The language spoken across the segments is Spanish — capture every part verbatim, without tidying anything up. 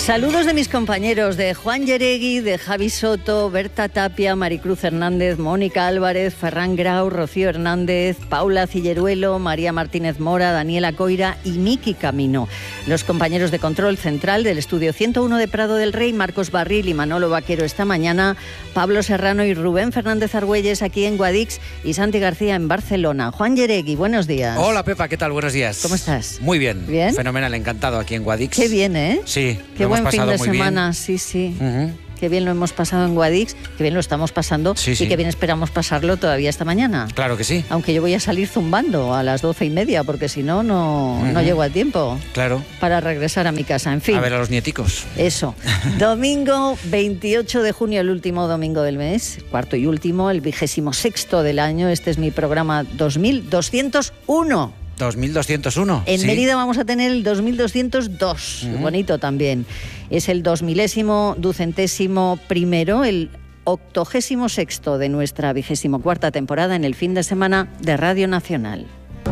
Saludos de mis compañeros, de Juan Yeregui, de Javi Soto, Berta Tapia, Maricruz Hernández, Mónica Álvarez, Ferran Grau, Rocío Hernández, Paula Cilleruelo, María Martínez Mora, Daniela Coira y Miki Camino. Los compañeros de control central del estudio ciento uno de Prado del Rey, Marcos Barril y Manolo Vaquero esta mañana, Pablo Serrano y Rubén Fernández Argüelles aquí en Guadix y Santi García en Barcelona. Juan Yeregui, buenos días. Hola Pepa, ¿qué tal? Buenos días. ¿Cómo estás? Muy bien. ¿Bien? Fenomenal, encantado aquí en Guadix. Qué bien, ¿eh? Sí. Qué buen fin de semana, sí, sí. Uh-huh. Qué bien lo hemos pasado en Guadix, qué bien lo estamos pasando sí, y sí. qué bien esperamos pasarlo todavía esta mañana. Claro que sí. Aunque yo voy a salir zumbando a las doce y media, porque si no, no, uh-huh. no llego a tiempo. Claro. Para regresar a mi casa, en fin. A ver a los nieticos. Eso. Domingo veintiocho de junio, el último domingo del mes, cuarto y último, el vigésimo sexto del año. Este es mi programa dos mil doscientos uno. dos mil doscientos uno. En ¿sí? Mérida vamos a tener el dos mil doscientos dos, uh-huh. bonito también. Es el dos milésimo, ducentésimo primero, el octogésimo sexto de nuestra vigésimo cuarta temporada en el fin de semana de Radio Nacional.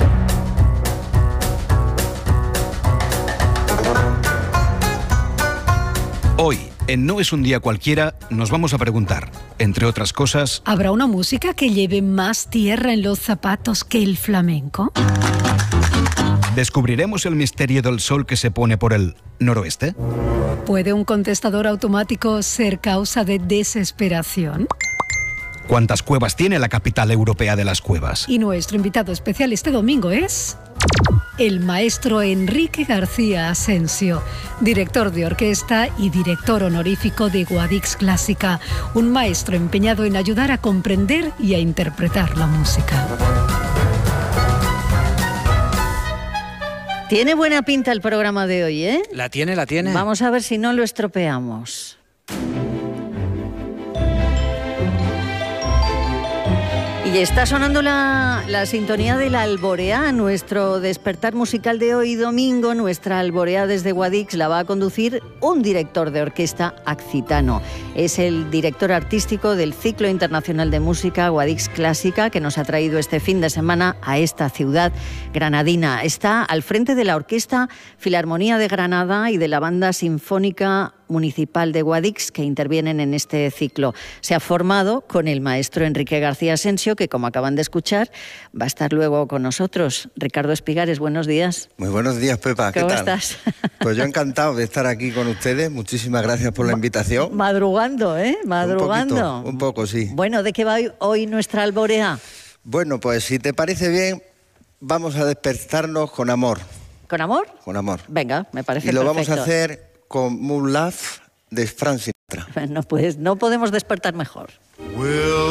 Hoy, en No es un día cualquiera, nos vamos a preguntar, entre otras cosas... ¿Habrá una música que lleve más tierra en los zapatos que el flamenco? ¿Descubriremos el misterio del sol que se pone por el noroeste? ¿Puede un contestador automático ser causa de desesperación? ¿Cuántas cuevas tiene la capital europea de las cuevas? Y nuestro invitado especial este domingo es... el maestro Enrique García Asensio, director de orquesta y director honorífico de Guadix Clásica, un maestro empeñado en ayudar a comprender y a interpretar la música. Tiene buena pinta el programa de hoy, ¿eh? La tiene, la tiene. Vamos a ver si no lo estropeamos. Y está sonando la, la sintonía de la Alboreá, nuestro despertar musical de hoy domingo. Nuestra Alboreá desde Guadix la va a conducir un director de orquesta accitano. Es el director artístico del Ciclo Internacional de Música Guadix Clásica, que nos ha traído este fin de semana a esta ciudad granadina. Está al frente de la Orquesta Filarmonía de Granada y de la Banda Sinfónica Municipal de Guadix, que intervienen en este ciclo. Se ha formado con el maestro Enrique García Asensio, que como acaban de escuchar, va a estar luego con nosotros. Ricardo Espigares, buenos días. Muy buenos días, Pepa. ¿Qué ¿Cómo tal? estás? Pues yo encantado de estar aquí con ustedes. Muchísimas gracias por la invitación. Madrugando, ¿eh? Madrugando. Un poquito, un poco, sí. Bueno, ¿de qué va hoy nuestra Alboreá? Bueno, pues si te parece bien, vamos a despertarnos con amor. ¿Con amor? Con amor. Venga, me parece perfecto. Y lo perfecto. vamos a hacer con Moon Love de Frank Sinatra. No, pues no podemos despertar mejor. Will